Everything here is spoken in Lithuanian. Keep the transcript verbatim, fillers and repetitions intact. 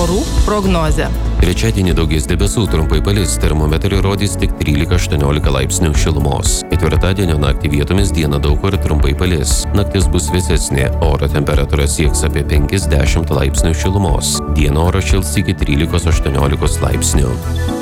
orų prognozė. Trečiadienį daugies debesų, trumpai palis, termometrai rodys tik trylika aštuoniolika laipsnių šilumos. Ketvirtadienio naktį vietomis dieną daug kur trumpai palis. Naktis bus vėsesnė, oro temperatūra sieks apie penkiasdešimt laipsnių šilumos. Dieną oras šils iki trylikos aštuoniolikos laipsnių.